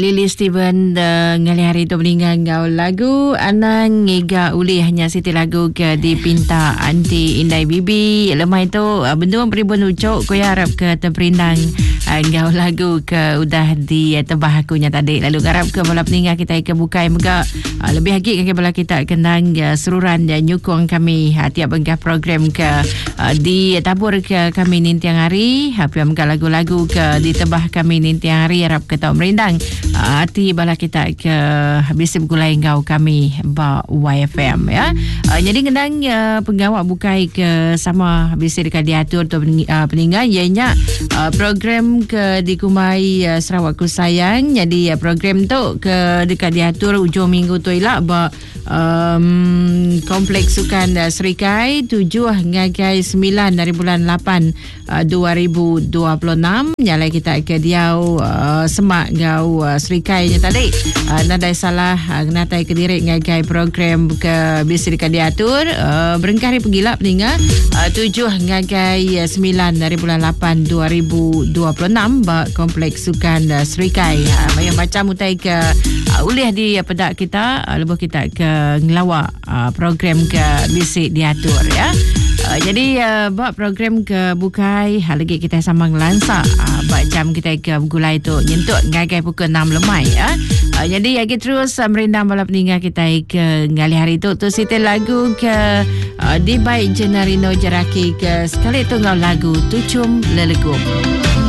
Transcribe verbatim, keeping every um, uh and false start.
Lily Steven uh, ngali hari tu meninggal ngau lagu anang ngega uli hanya siti lagu ke dipinta anti indai bibi lemah itu uh, bentuk peribun ucok ko ya harap ke terperindang uh, ngau lagu ke udah di uh, tebah akunya tadi lalu harap ke bola peninggal kita ke bukai mega uh, lebih lagi ke bola kita kenang uh, seruran dan nyukung kami uh, tiap bengkah program ke uh, di tabur ke kami nintiang hari hampir mega lagu-lagu ke di tebah kami nintiang hari harap ke tau merindang hati bala kita ke habis bergulai engkau kami ba Y F M ya. Uh, jadi kendang uh, penggawak bukai ke sama habis dekat diatur tu uh, peninggal ianya uh, program ke dikumai uh, Sarawak Ku Sayang. Jadi uh, program tu ke dekat diatur ujung minggu tu ialah ba um, kompleks sukan uh, Serikai tujuh ngagai sembilan dari bulan lapan uh, dua ribu dua puluh enam nyalai kita ke diau uh, semak ngau uh, Serikainya tadi uh, nadai salah uh, nadai kediri ngagai program ke bisa diatur uh, berengkari pegilap peninggal uh, tujuh ngagai sembilan dari bulan lapan dua ribu dua puluh enam ba kompleks sukan uh, Serikai uh, yang macam utai ke uh, ulih di uh, pedak kita uh, lebuh kita ke ngelawak uh, program ke bisa diatur ya. Uh, jadi uh, buat program ke bukai hal lagi kita sambang lansak uh, buat jam kita ke gulai tu nyentuk ngagai pukul enam lemai ya. Uh, jadi lagi terus uh, merindam bala peninggal kita ke ngali hari tu tu siti lagu ke uh, di baik Jenarino Jeraki ke sekali tu ngau lagu Tucum Lelegum.